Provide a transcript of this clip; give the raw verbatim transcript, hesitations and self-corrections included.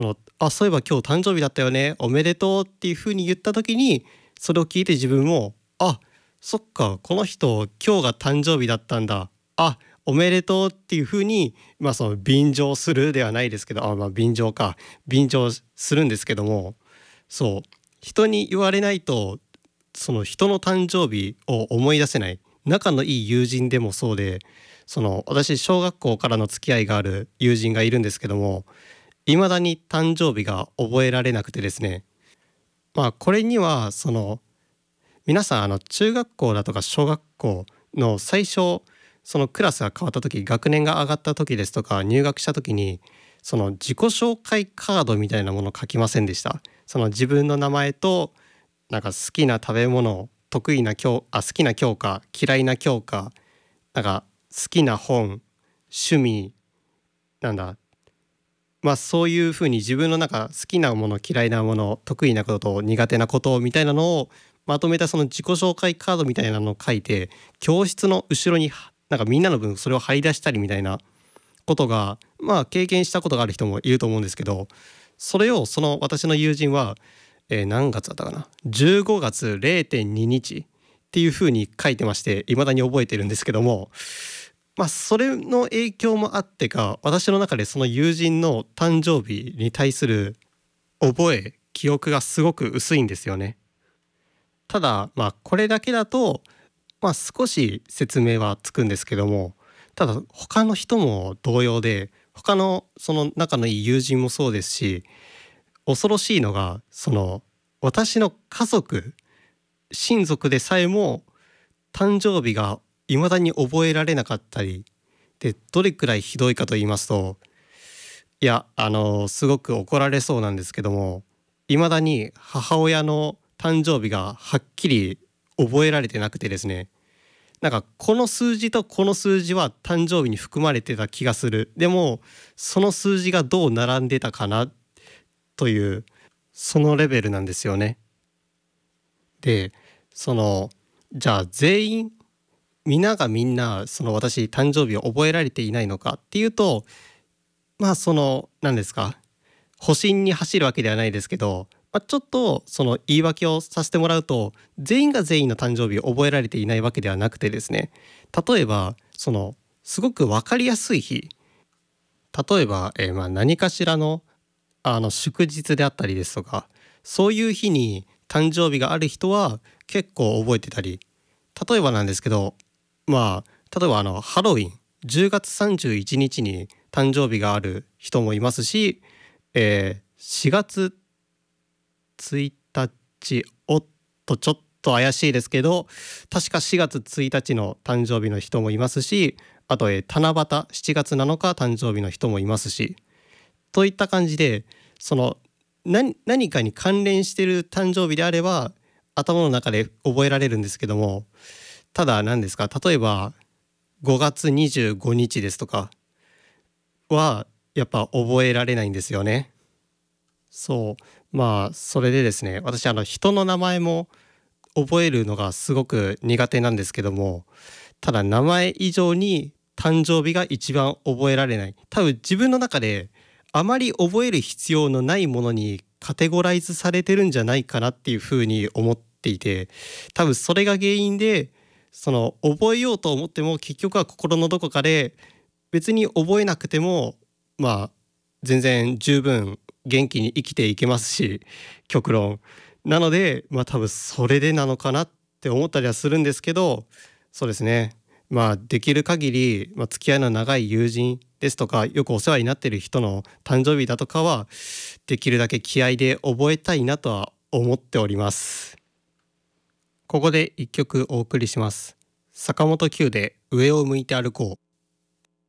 あのあそういえば今日誕生日だったよね、おめでとうっていう風に言った時に、それを聞いて自分も、あ、そっか、この人今日が誕生日だったんだ、あ、おめでとうっていう風に、まあその便乗するではないですけど、あ、まあ便乗か、便乗するんですけども、そう人に言われないと、その人の誕生日を思い出せない。仲のいい友人でもそうで、その私小学校からの付き合いがある友人がいるんですけども、未だに誕生日が覚えられなくてですね。まあこれにはその皆さん、あの中学校だとか小学校の最初、そのクラスが変わった時、学年が上がった時ですとか入学した時に、その自己紹介カードみたいなものを書きませんでした？その自分の名前と、なんか好きな食べ物、得意な教あ好きな教科、嫌いな教科、なんか好きな本、趣味、なんだ、まあそういうふうに自分の中好きなもの、嫌いなもの、得意なこと苦手なことみたいなのをまとめた、その自己紹介カードみたいなのを書いて、教室の後ろになんかみんなの分それを貼り出したりみたいなことが、まあ経験したことがある人もいると思うんですけど、それをその私の友人は、えー何月だったかな、じゅうごがつ れいてんににちっていうふうに書いてまして、未だに覚えてるんですけども、まあそれの影響もあってか、私の中でその友人の誕生日に対する覚え記憶がすごく薄いんですよね。ただまあこれだけだと、まあ少し説明はつくんですけども、ただ他の人も同様で、他のその仲のいい友人もそうですし、恐ろしいのが、その私の家族、親族でさえも誕生日が未だに覚えられなかったりで、どれくらいひどいかと言いますと、いや、あのすごく怒られそうなんですけども、未だに母親の誕生日がはっきり覚えられてなくてですね、なんかこの数字とこの数字は誕生日に含まれてた気がする、でもその数字がどう並んでたかなという、そのレベルなんですよね。で、そのじゃあ全員、皆がみんなその私誕生日を覚えられていないのかっていうと、まあその何ですか、保身に走るわけではないですけど、まあ、ちょっとその言い訳をさせてもらうと、全員が全員の誕生日を覚えられていないわけではなくてですね、例えばそのすごく分かりやすい日、例えば、えーまあ何かしらのあの祝日であったりですとか、そういう日に誕生日がある人は結構覚えてたり、例えばなんですけど、まあ例えばあのハロウィン、じゅうがつさんじゅういちにちにちに誕生日がある人もいますし、えーしがつついたち、おっとちょっと怪しいですけど、確かしがつついたちの誕生日の人もいますし、あと、えー七夕しちがつなのか誕生日の人もいますし、といった感じで、その何何かに関連している誕生日であれば頭の中で覚えられるんですけども、ただ何ですか、例えばごがつにじゅうごにちですとかはやっぱ覚えられないんですよね。そう、まあそれでですね、私あの人の名前も覚えるのがすごく苦手なんですけども、ただ名前以上に誕生日が一番覚えられない。多分自分の中であまり覚える必要のないものにカテゴライズされてるんじゃないかなっていうふうに思っていて、多分それが原因で、その覚えようと思っても結局は心のどこかで、別に覚えなくてもまあ全然十分元気に生きていけますし、極論なので、まあ多分それでなのかなって思ったりはするんですけど、そうですね、まあできる限り、まあ、付き合いの長い友人ですとか、よくお世話になっている人の誕生日だとかはできるだけ気合で覚えたいなとは思っております。ここで一曲お送りします。坂本九で上を向いて歩こう。